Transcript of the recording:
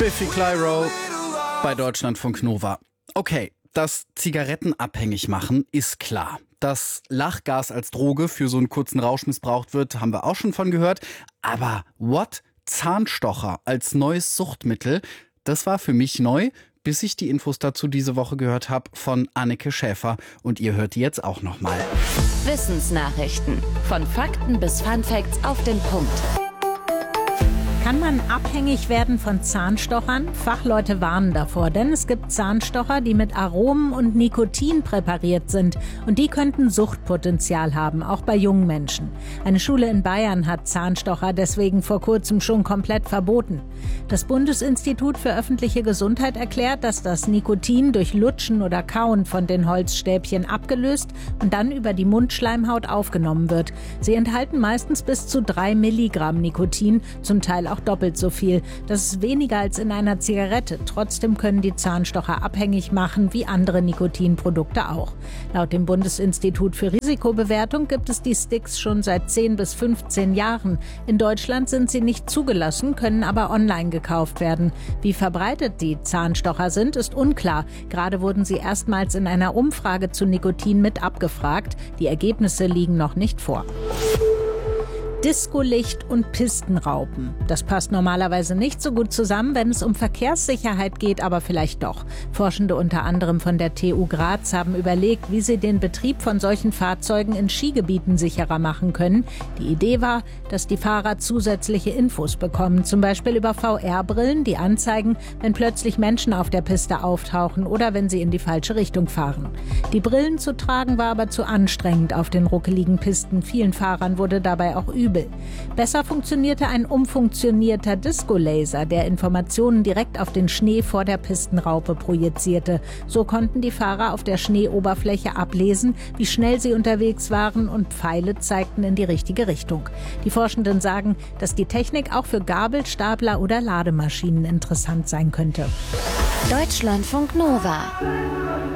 Biffy Clyro bei Deutschlandfunk Nova. Okay, das Zigaretten abhängig machen ist klar. Dass Lachgas als Droge für so einen kurzen Rausch missbraucht wird, haben wir auch schon von gehört. Aber what? Zahnstocher als neues Suchtmittel? Das war für mich neu, bis ich die Infos dazu diese Woche gehört habe von Anneke Schäfer. Und ihr hört die jetzt auch nochmal. Wissensnachrichten. Von Fakten bis Funfacts auf den Punkt. Kann man abhängig werden von Zahnstochern? Fachleute warnen davor, denn es gibt Zahnstocher, die mit Aromen und Nikotin präpariert sind. Und die könnten Suchtpotenzial haben, auch bei jungen Menschen. Eine Schule in Bayern hat Zahnstocher deswegen vor kurzem schon komplett verboten. Das Bundesinstitut für öffentliche Gesundheit erklärt, dass das Nikotin durch Lutschen oder Kauen von den Holzstäbchen abgelöst und dann über die Mundschleimhaut aufgenommen wird. Sie enthalten meistens bis zu 3 Milligramm Nikotin, zum Teil auch doppelt so viel. Das ist weniger als in einer Zigarette. Trotzdem können die Zahnstocher abhängig machen, wie andere Nikotinprodukte auch. Laut dem Bundesinstitut für Risikobewertung gibt es die Sticks schon seit 10 bis 15 Jahren. In Deutschland sind sie nicht zugelassen, können aber online gekauft werden. Wie verbreitet die Zahnstocher sind, ist unklar. Gerade wurden sie erstmals in einer Umfrage zu Nikotin mit abgefragt. Die Ergebnisse liegen noch nicht vor. Discolicht und Pistenraupen. Das passt normalerweise nicht so gut zusammen, wenn es um Verkehrssicherheit geht, aber vielleicht doch. Forschende unter anderem von der TU Graz haben überlegt, wie sie den Betrieb von solchen Fahrzeugen in Skigebieten sicherer machen können. Die Idee war, dass die Fahrer zusätzliche Infos bekommen, zum Beispiel über VR-Brillen, die anzeigen, wenn plötzlich Menschen auf der Piste auftauchen oder wenn sie in die falsche Richtung fahren. Die Brillen zu tragen war aber zu anstrengend auf den ruckeligen Pisten. Vielen Fahrern wurde dabei auch übel. Besser funktionierte ein umfunktionierter Disco-Laser, der Informationen direkt auf den Schnee vor der Pistenraupe projizierte. So konnten die Fahrer auf der Schneeoberfläche ablesen, wie schnell sie unterwegs waren, und Pfeile zeigten in die richtige Richtung. Die Forschenden sagen, dass die Technik auch für Gabelstapler oder Lademaschinen interessant sein könnte. Deutschlandfunk Nova.